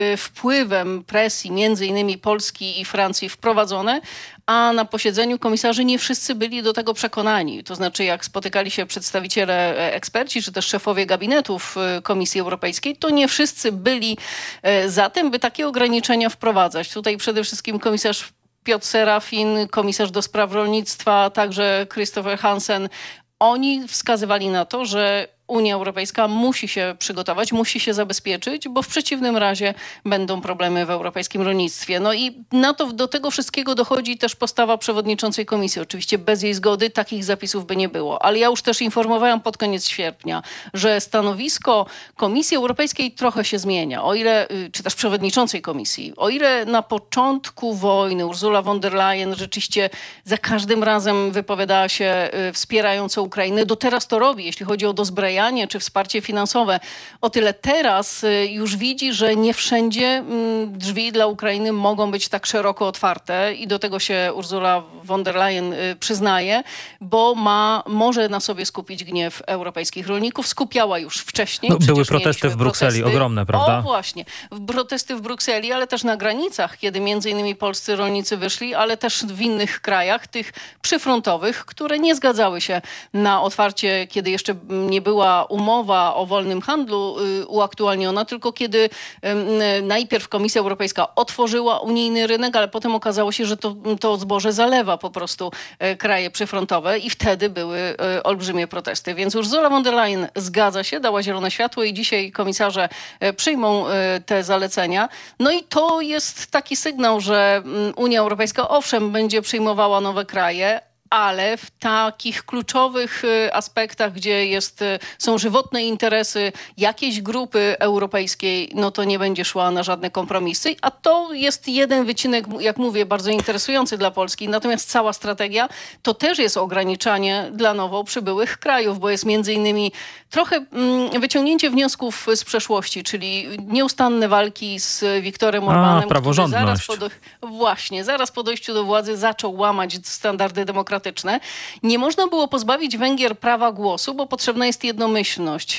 wpływem presji między innymi Polski i Francji wprowadzone, a na posiedzeniu komisarzy nie wszyscy byli do tego przekonani. To znaczy, jak spotykali się przedstawiciele, eksperci, czy też szefowie gabinetów Komisji Europejskiej, to nie wszyscy byli za tym, by takie ograniczenia wprowadzać. Tutaj przede wszystkim komisarz Piotr Serafin, komisarz do spraw rolnictwa, także Christopher Hansen. Oni wskazywali na to, że Unia Europejska musi się przygotować, musi się zabezpieczyć, bo w przeciwnym razie będą problemy w europejskim rolnictwie. No i do tego wszystkiego dochodzi też postawa przewodniczącej komisji. Oczywiście bez jej zgody takich zapisów by nie było. Ale ja już też informowałam pod koniec sierpnia, że stanowisko Komisji Europejskiej trochę się zmienia. O ile, czy też przewodniczącej komisji, o ile na początku wojny Ursula von der Leyen rzeczywiście za każdym razem wypowiadała się wspierająco Ukrainę, do teraz to robi, jeśli chodzi o dozbrajanie czy wsparcie finansowe. O tyle teraz już widzi, że nie wszędzie drzwi dla Ukrainy mogą być tak szeroko otwarte i do tego się Ursula von der Leyen przyznaje, bo może na sobie skupić gniew europejskich rolników. Skupiała już wcześniej. Były protesty w Brukseli, ogromne, prawda? O właśnie, protesty w Brukseli, ale też na granicach, kiedy między innymi polscy rolnicy wyszli, ale też w innych krajach, tych przyfrontowych, które nie zgadzały się na otwarcie, kiedy jeszcze nie była umowa o wolnym handlu uaktualniona, tylko kiedy najpierw Komisja Europejska otworzyła unijny rynek, ale potem okazało się, że to zboże zalewa po prostu kraje przyfrontowe i wtedy były olbrzymie protesty. Więc Ursula von der Leyen zgadza się, dała zielone światło i dzisiaj komisarze przyjmą te zalecenia. No i to jest taki sygnał, że Unia Europejska owszem będzie przyjmowała nowe kraje, ale w takich kluczowych aspektach, gdzie są żywotne interesy jakiejś grupy europejskiej, no to nie będzie szła na żadne kompromisy. A to jest jeden wycinek, jak mówię, bardzo interesujący dla Polski. Natomiast cała strategia to też jest ograniczanie dla nowo przybyłych krajów, bo jest między innymi trochę wyciągnięcie wniosków z przeszłości, czyli nieustanne walki z Viktorem Orbánem, praworządność. który zaraz po dojściu do władzy zaczął łamać standardy demokratyczne. Nie można było pozbawić Węgier prawa głosu, bo potrzebna jest jednomyślność.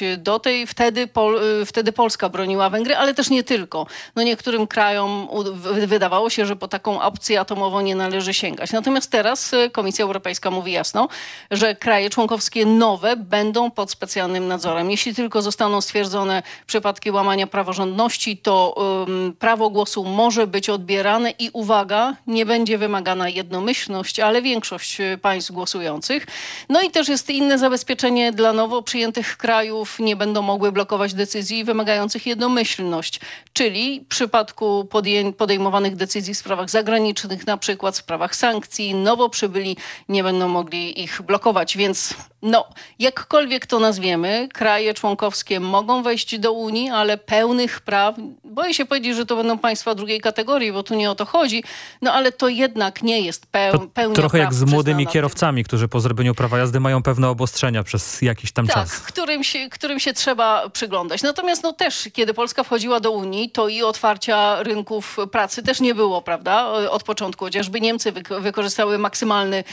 Wtedy Polska broniła Węgry, ale też nie tylko. No niektórym krajom wydawało się, że po taką opcję atomową nie należy sięgać. Natomiast teraz Komisja Europejska mówi jasno, że kraje członkowskie nowe będą pod specjalnym nadzorem. Jeśli tylko zostaną stwierdzone przypadki łamania praworządności, to prawo głosu może być odbierane i uwaga, nie będzie wymagana jednomyślność, ale większość państw głosujących. No i też jest inne zabezpieczenie dla nowo przyjętych krajów. Nie będą mogły blokować decyzji wymagających jednomyślność. Czyli w przypadku podejmowanych decyzji w sprawach zagranicznych, na przykład w sprawach sankcji, nowo przybyli nie będą mogli ich blokować. Więc jakkolwiek to nazwiemy, kraje członkowskie mogą wejść do Unii, ale pełnych praw, boję się powiedzieć, że to będą państwa drugiej kategorii, bo tu nie o to chodzi, ale to jednak nie jest pełnia praw. Trochę jak z młodymi kierowcami, którzy po zrobieniu prawa jazdy mają pewne obostrzenia przez jakiś tam czas. Którym się trzeba przyglądać. Natomiast też, kiedy Polska wchodziła do Unii, to i otwarcia rynków pracy też nie było, prawda? Od początku. Chociażby Niemcy wykorzystały maksymalny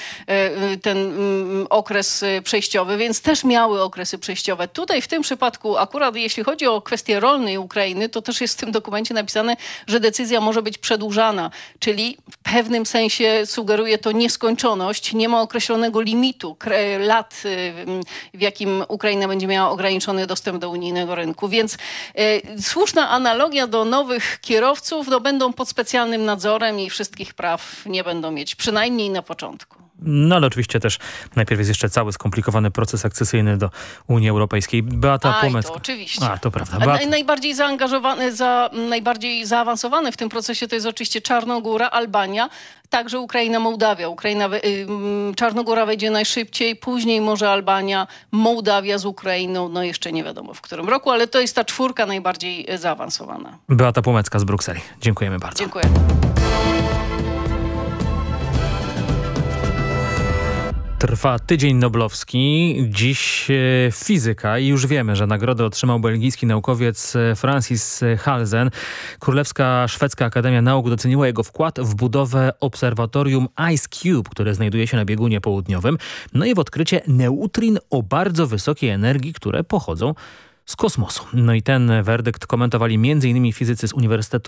ten okres przejściowy, więc też miały okresy przejściowe. Tutaj w tym przypadku akurat jeśli chodzi o kwestie rolne i Ukrainy, to też jest w tym dokumencie napisane, że decyzja może być przedłużana, czyli w pewnym sensie sugeruje to nieskończoność, nie ma określonego limitu lat, w jakim Ukraina będzie miała ograniczony dostęp do unijnego rynku. Więc słuszna analogia do nowych kierowców, będą pod specjalnym nadzorem i wszystkich praw nie będą mieć, przynajmniej na początku. Ale oczywiście też najpierw jest jeszcze cały skomplikowany proces akcesyjny do Unii Europejskiej. Beata Płomecka. To oczywiście. To prawda. Najbardziej zaangażowane, najbardziej zaawansowane w tym procesie to jest oczywiście Czarnogóra, Albania, także Ukraina, Mołdawia. Czarnogóra wejdzie najszybciej, później może Albania, Mołdawia z Ukrainą, jeszcze nie wiadomo w którym roku, ale to jest ta czwórka najbardziej zaawansowana. Beata Płomecka z Brukseli. Dziękujemy bardzo. Dziękuję. Trwa tydzień noblowski, dziś fizyka i już wiemy, że nagrodę otrzymał belgijski naukowiec Francis Halzen. Królewska Szwedzka Akademia Nauk doceniła jego wkład w budowę obserwatorium Ice Cube, które znajduje się na biegunie południowym, i w odkrycie neutrin o bardzo wysokiej energii, które pochodzą z kosmosu. No i ten werdykt komentowali m.in. fizycy z Uniwersytetu